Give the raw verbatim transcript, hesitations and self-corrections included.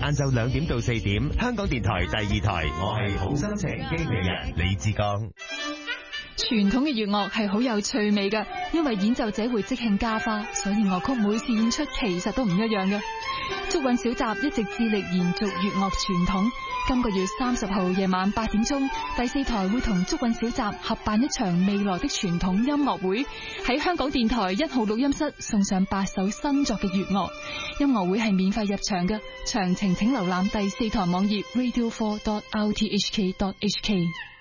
晏晝兩點到四點，香港電台第二台，我係好心情經理人李志剛。 傳統嘅粵樂係好有趣味嘅，因為演奏者會即興加花，所以樂曲每次演出其實都唔一樣嘅。竹韻小集一直致力延續粵樂傳統，今個月三十號夜晚八點鐘，第四台會同竹韻小集合辦一場未來的傳統音樂會，喺香港電台一號錄音室送上八首新作嘅粵樂。音樂會係免費入場嘅，詳情請瀏覽第四台網頁 radio four dot r t h k dot h k。